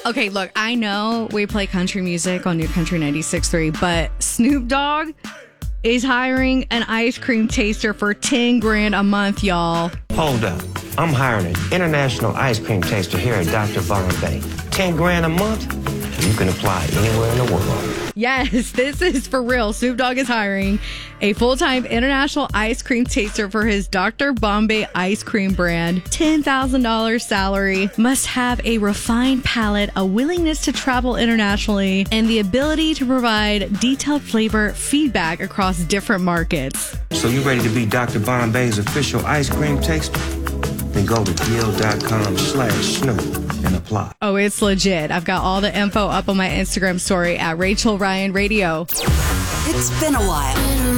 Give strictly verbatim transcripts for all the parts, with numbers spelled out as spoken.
Okay, look, I know we play country music on New Country ninety-six point three, but Snoop Dogg is hiring an ice cream taster for ten grand a month, y'all. Hold up. I'm hiring an international ice cream taster here at Doctor Bombay. ten grand a month? You can apply anywhere in the world. Yes, this is for real. Snoop Dogg is hiring a full-time international ice cream taster for his Doctor Bombay ice cream brand. ten thousand dollars salary, must have a refined palate, a willingness to travel internationally, and the ability to provide detailed flavor feedback across different markets. So you ready to be Doctor Bombay's official ice cream taster? Then go to deal.com slash Snoop and apply. Oh, it's legit. I've got all the info up on my Instagram story at Rachel Ryan Radio. It's been a while. Been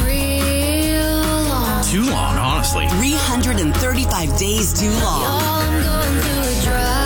real long. Too long, honestly. three hundred thirty-five days too long. Y'all, I'm going through a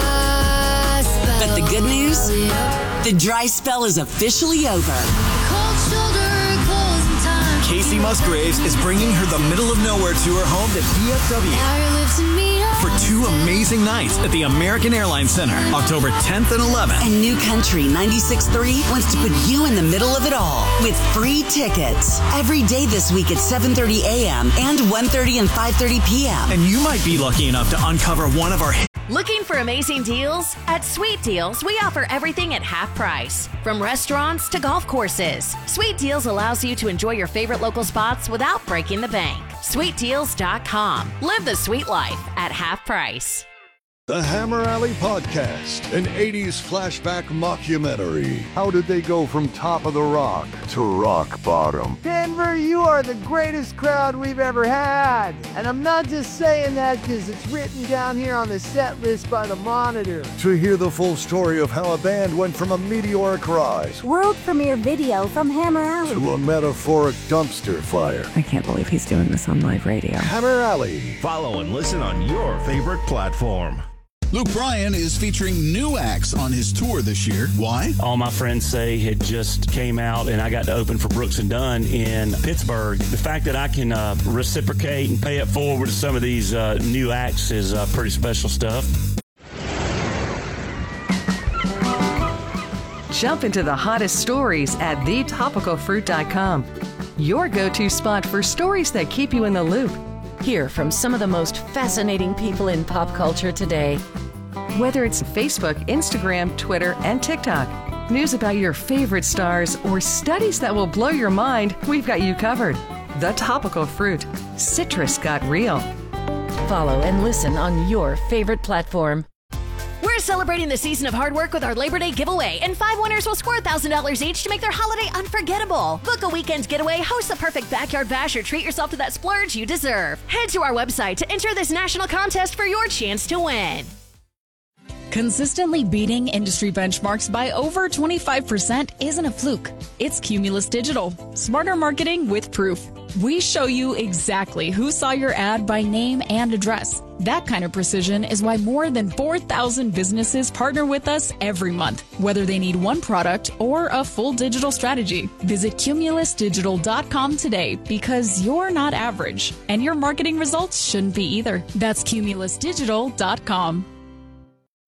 dry spell. But the good news? The dry spell is officially over. Cold shoulder, closing time. Casey Musgraves is bringing her the middle of nowhere tour home to D F W. Now you're lifting me up. For two amazing nights at the American Airlines Center, October tenth and eleventh. And New Country ninety-six point three wants to put you in the middle of it all with free tickets every day this week at seven thirty a.m. and one thirty and five thirty p.m. And you might be lucky enough to uncover one of our hit. Looking for amazing deals? At Sweet Deals, we offer everything at half price. From restaurants to golf courses, Sweet Deals allows you to enjoy your favorite local spots without breaking the bank. sweet deals dot com. Live the sweet life at half price. The Hammer Alley Podcast, an eighties flashback mockumentary. How did they go from top of the rock to rock bottom? Denver, you are the greatest crowd we've ever had. And I'm not just saying that because it's written down here on the set list by the Monitor. To hear the full story of how a band went from a meteoric rise World premiere video from Hammer Alley to a metaphoric dumpster fire. I can't believe he's doing this on live radio. Hammer Alley. Follow and listen on your favorite platform. Luke Bryan is featuring new acts on his tour this year. Why? All my friends say it just came out, and I got to open for Brooks and Dunn in Pittsburgh. The fact that I can uh, reciprocate and pay it forward to some of these uh, new acts is uh, pretty special stuff. Jump into the hottest stories at the topical fruit dot com. Your go-to spot for stories that keep you in the loop. Hear from some of the most fascinating people in pop culture today. Whether it's Facebook, Instagram, Twitter, and TikTok, news about your favorite stars, or studies that will blow your mind, we've got you covered. The Topical Fruit. Citrus got real. Follow and listen on your favorite platform. We're celebrating the season of hard work with our Labor Day giveaway, and five winners will score one thousand dollars each to make their holiday unforgettable. Book a weekend getaway, host the perfect backyard bash, or treat yourself to that splurge you deserve. Head to our website to enter this national contest for your chance to win. Consistently beating industry benchmarks by over twenty-five percent isn't a fluke. It's Cumulus Digital. Smarter marketing with proof. We show you exactly who saw your ad by name and address. That kind of precision is why more than four thousand businesses partner with us every month, whether they need one product or a full digital strategy. Visit cumulus digital dot com today, because you're not average, and your marketing results shouldn't be either. That's cumulus digital dot com.